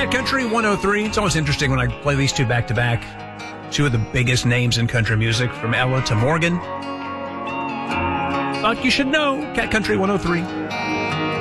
Cat Country 103. It's always interesting when I play these two back to back. Two of the biggest names in country music, from Ella to Morgan. Thought you should know. Cat Country 103.